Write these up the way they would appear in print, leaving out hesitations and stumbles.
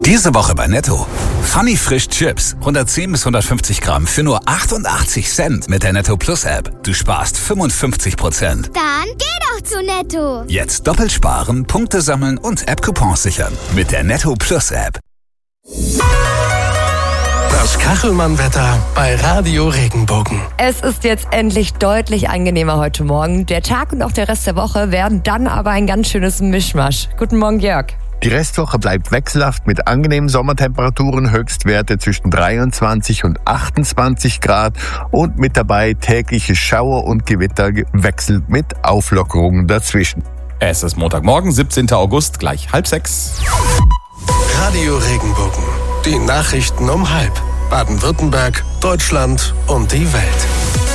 Diese Woche bei Netto. Funny Frisch Chips. 110 bis 150 Gramm für nur 88 Cent mit der Netto Plus App. Du sparst 55%. Dann geh doch zu Netto. Jetzt doppelt sparen, Punkte sammeln und App-Coupons sichern. Mit der Netto Plus App. Das Kachelmann-Wetter bei Radio Regenbogen. Es ist jetzt endlich deutlich angenehmer heute Morgen. Der Tag und auch der Rest der Woche werden dann aber ein ganz schönes Mischmasch. Guten Morgen, Jörg. Die Restwoche bleibt wechselhaft mit angenehmen Sommertemperaturen, Höchstwerte zwischen 23 und 28 Grad und mit dabei tägliche Schauer und Gewitter gewechselt mit Auflockerungen dazwischen. Es ist Montagmorgen, 17. August, gleich 5:30. Radio Regenbogen. Die Nachrichten um 5:30. Baden-Württemberg, Deutschland und die Welt.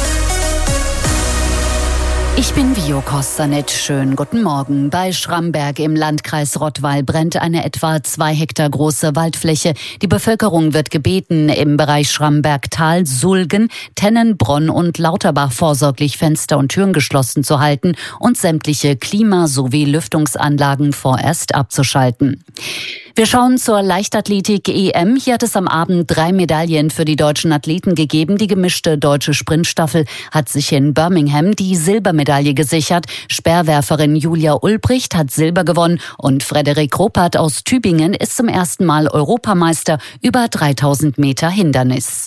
Ich bin Vio Kostanet. Schönen guten Morgen. Bei Schramberg im Landkreis Rottweil brennt eine etwa 2 Hektar große Waldfläche. Die Bevölkerung wird gebeten, im Bereich Schrambergtal, Sulgen, Tennen, Bronn und Lauterbach vorsorglich Fenster und Türen geschlossen zu halten und sämtliche Klima- sowie Lüftungsanlagen vorerst abzuschalten. Wir schauen zur Leichtathletik-EM. Hier hat es am Abend 3 Medaillen für die deutschen Athleten gegeben. Die gemischte deutsche Sprintstaffel hat sich in Birmingham die Silbermedaille gesichert. Speerwerferin Julia Ulbricht hat Silber gewonnen und Frederik Ruppert aus Tübingen ist zum ersten Mal Europameister über 3000 Meter Hindernis.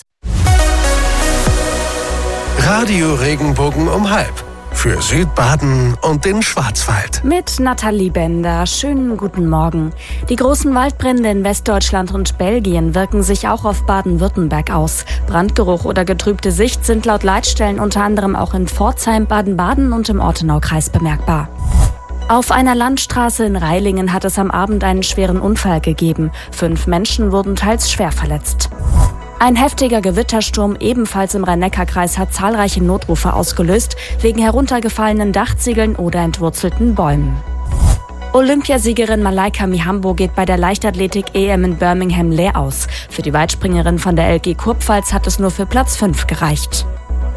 Radio Regenbogen um 5:30. Für Südbaden und den Schwarzwald. Mit Nathalie Bender. Schönen guten Morgen. Die großen Waldbrände in Westdeutschland und Belgien wirken sich auch auf Baden-Württemberg aus. Brandgeruch oder getrübte Sicht sind laut Leitstellen unter anderem auch in Pforzheim, Baden-Baden und im Ortenaukreis bemerkbar. Auf einer Landstraße in Reilingen hat es am Abend einen schweren Unfall gegeben. 5 Menschen wurden teils schwer verletzt. Ein heftiger Gewittersturm ebenfalls im Rhein-Neckar-Kreis hat zahlreiche Notrufe ausgelöst, wegen heruntergefallenen Dachziegeln oder entwurzelten Bäumen. Olympiasiegerin Malaika Mihambo geht bei der Leichtathletik-EM in Birmingham leer aus. Für die Weitspringerin von der LG Kurpfalz hat es nur für Platz 5 gereicht.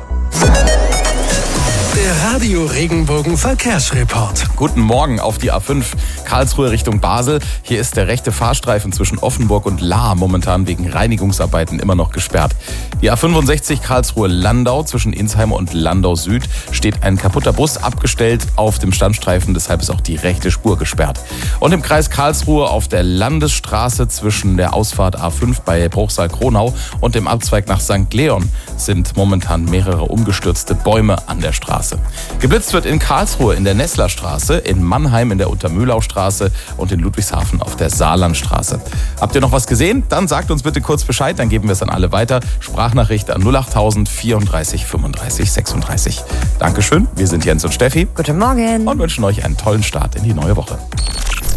Der Radio Regenbogen Verkehrsreport. Guten Morgen auf die A5 Karlsruhe Richtung Basel. Hier ist der rechte Fahrstreifen zwischen Offenburg und Lahr momentan wegen Reinigungsarbeiten immer noch gesperrt. Die A65 Karlsruhe-Landau zwischen Insheim und Landau Süd steht ein kaputter Bus abgestellt auf dem Standstreifen, deshalb ist auch die rechte Spur gesperrt. Und im Kreis Karlsruhe auf der Landesstraße zwischen der Ausfahrt A5 bei Bruchsal-Kronau und dem Abzweig nach St. Leon sind momentan mehrere umgestürzte Bäume an der Straße. Geblitzt wird in Karlsruhe in der Nesslerstraße, in Mannheim in der Untermühlaustraße und in Ludwigshafen auf der Saarlandstraße. Habt ihr noch was gesehen? Dann sagt uns bitte kurz Bescheid, dann geben wir es an alle weiter. Sprachnachricht an 08000 34 35 36. Dankeschön, wir sind Jens und Steffi. Guten Morgen. Und wünschen euch einen tollen Start in die neue Woche.